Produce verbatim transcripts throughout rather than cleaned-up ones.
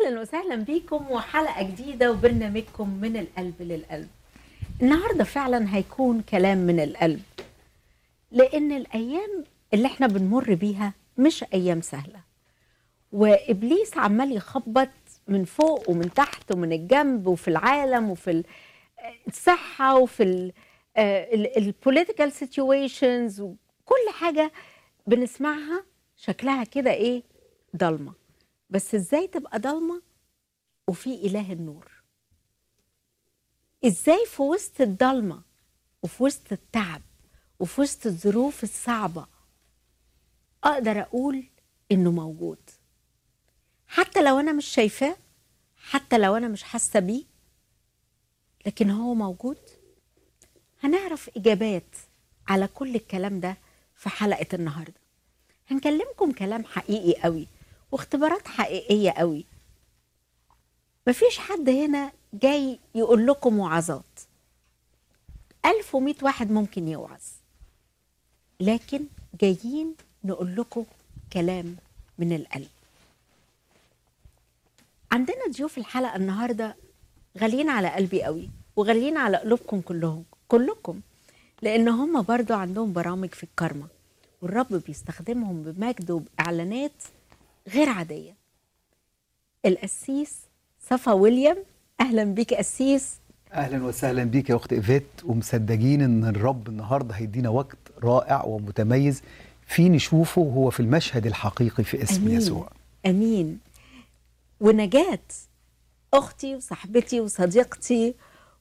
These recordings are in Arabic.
أهلا وسهلا بيكم وحلقة جديدة وبرنامجكم من القلب للقلب. النهاردة فعلا هيكون كلام من القلب، لأن الأيام اللي احنا بنمر بيها مش أيام سهلة، وإبليس عمال يخبط من فوق ومن تحت ومن الجنب وفي العالم وفي الصحة وفي البوليتيكال سيتويشنز، وكل حاجة بنسمعها شكلها كده إيه؟ ضلمة. بس ازاي تبقى ضلمه وفي اله النور؟ ازاي في وسط الضلمه وفي وسط التعب وفي وسط الظروف الصعبه اقدر اقول انه موجود، حتى لو انا مش شايفاه، حتى لو انا مش حاسه بيه، لكن هو موجود. هنعرف اجابات على كل الكلام ده في حلقه النهارده. هنكلمكم كلام حقيقي قوي واختبارات حقيقيه قوي. مفيش حد هنا جاي يقول لكم وعظات، ألف ومئة واحد ممكن يوعظ، لكن جايين نقول لكم كلام من القلب. عندنا ضيوف الحلقة النهاردة غاليين على قلبي قوي وغاليين على قلوبكم كلهم كلكم، لأن هم برضو عندهم برامج في الكارما، والرب بيستخدمهم بمجد وبإعلانات غير عادية. القسيس صفا ويليام، اهلا بيك قسيس. اهلا وسهلا بيك يا اخت ايفات، ومصدقين ان الرب النهارده هيدينا وقت رائع ومتميز في نشوفه هو في المشهد الحقيقي في اسم أمين. يسوع. امين. ونجاة اختي وصاحبتي وصديقتي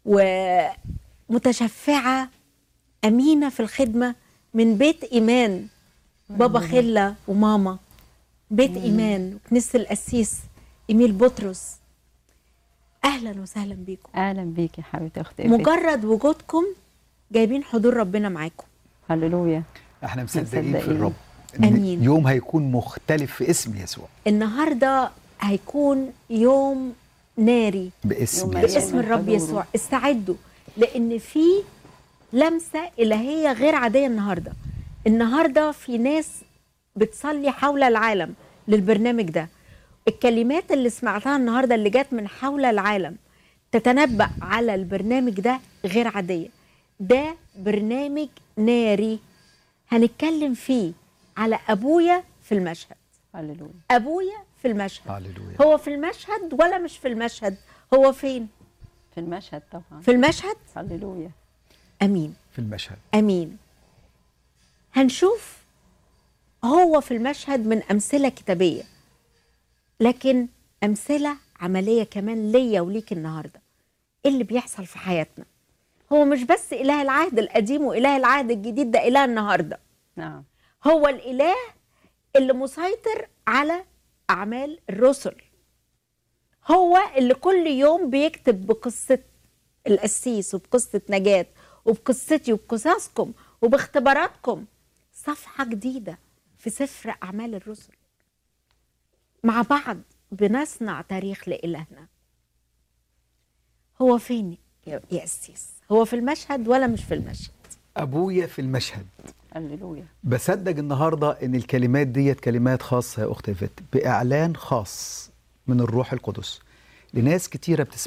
ومتشفعه امينه في الخدمه من بيت ايمان، بابا خله وماما بيت ايمان وكنيسه القسيس ايميل بطرس. اهلا وسهلا بيكم. اهلا بيك يا حبيبتي اختي إيفات. مجرد وجودكم جايبين حضور ربنا معاكم. هللويا. احنا مصدقين مصدقين. في الرب ان أمين. يوم هيكون مختلف في اسم يسوع. النهارده هيكون يوم ناري باسم يوم يسوع. باسم الرب حضوره. يسوع. استعدوا، لان في لمسه الهيه غير عاديه النهارده. النهارده في ناس بتصلي حول العالم للبرنامج ده. الكلمات اللي سمعتها النهارده اللي جات من حول العالم تتنبأ على البرنامج ده غير عاديه. ده برنامج ناري هنتكلم فيه على ابويا في المشهد. هللويا. ابويا في المشهد. هللويا. هو في المشهد ولا مش في المشهد؟ هو فين؟ في المشهد طبعا. في المشهد. هللويا. امين. في المشهد. امين. هنشوف هو في المشهد من امثله كتابيه، لكن امثله عمليه كمان ليا وليك النهارده. ايه اللي بيحصل في حياتنا؟ هو مش بس اله العهد القديم واله العهد الجديد، ده اله النهارده. نعم. هو الاله اللي مسيطر على اعمال الرسل. هو اللي كل يوم بيكتب بقصه القسيس وبقصه نجاة وبقصتي وبقصصكم وباختباراتكم صفحه جديده في سفر اعمال الرسل. مع بعض بنصنع تاريخ لإلهنا. هو فين يا يا قسيس؟ هو في المشهد ولا مش في المشهد؟ ابويا في المشهد. هللويا. بصدق النهارده ان الكلمات ديت كلمات خاصه يا اخت ايفات، باعلان خاص من الروح القدس لناس كتيره بتسمع